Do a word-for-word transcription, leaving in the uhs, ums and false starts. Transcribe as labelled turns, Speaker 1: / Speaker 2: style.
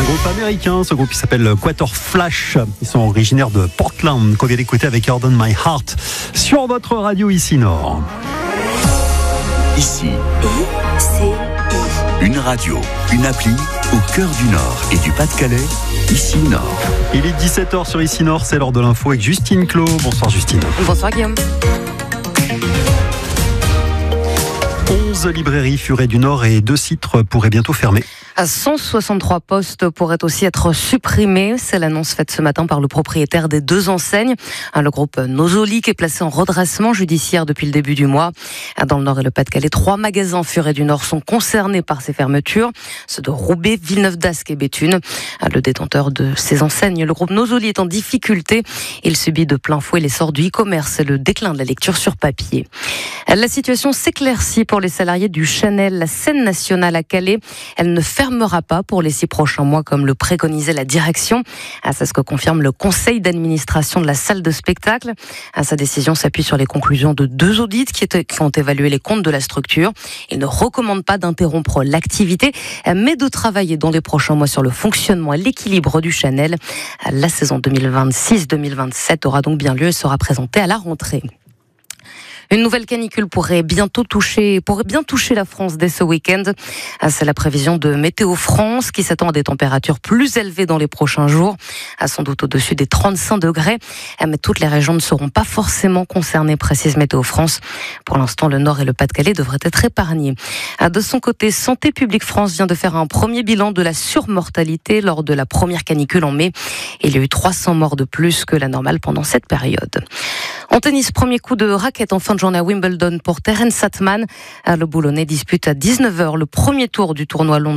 Speaker 1: Groupe américain, ce groupe qui s'appelle Quator Flash. Ils sont originaires de Portland, qu'on vient d'écouter avec Hard on My Heart sur votre radio ici Nord.
Speaker 2: Ici, une radio, une appli au cœur du Nord et du Pas-de-Calais, ici Nord.
Speaker 1: Il est dix-sept heures sur ici Nord, c'est l'heure de l'info avec Justine Clos. Bonsoir Justine.
Speaker 3: Bonsoir Guillaume.
Speaker 1: onze librairies Furet du Nord et deux sites pourraient bientôt fermer.
Speaker 3: À cent soixante-trois postes pourraient aussi être supprimés. C'est l'annonce faite ce matin par le propriétaire des deux enseignes. Le groupe Nosolic est placé en redressement judiciaire depuis le début du mois. Dans le Nord et le Pas-de-Calais, trois magasins Furet du Nord sont concernés par ces fermetures. Ceux de Roubaix, Villeneuve-d'Ascq et Béthune. Le détenteur de ces enseignes, le groupe Nosolic, est en difficulté. Il subit de plein fouet l'essor du e-commerce et le déclin de la lecture sur papier. La situation s'éclaircit pour les salariés du Chanel. La scène nationale à Calais, elle ne fermera pas pour les six prochains mois comme le préconisait la direction. C'est ce que confirme le conseil d'administration de la salle de spectacle. Sa décision s'appuie sur les conclusions de deux audits qui, étaient, qui ont évalué les comptes de la structure. Il ne recommande pas d'interrompre l'activité, mais de travailler dans les prochains mois sur le fonctionnement et l'équilibre du Chanel. La saison deux mille vingt-six deux mille vingt-sept aura donc bien lieu et sera présentée à la rentrée. Une nouvelle canicule pourrait bientôt toucher, pourrait bien toucher la France dès ce week-end. C'est la prévision de Météo France qui s'attend à des températures plus élevées dans les prochains jours, sans doute au-dessus des trente-cinq degrés. Mais toutes les régions ne seront pas forcément concernées, précise Météo France. Pour l'instant, le Nord et le Pas-de-Calais devraient être épargnés. De son côté, Santé publique France vient de faire un premier bilan de la surmortalité lors de la première canicule en mai. Il y a eu trois cents morts de plus que la normale pendant cette période. En tennis, premier coup de raquette en fin de journée à Wimbledon pour Terence Satman. Le Boulonnais dispute à dix-neuf heures le premier tour du tournoi londonien.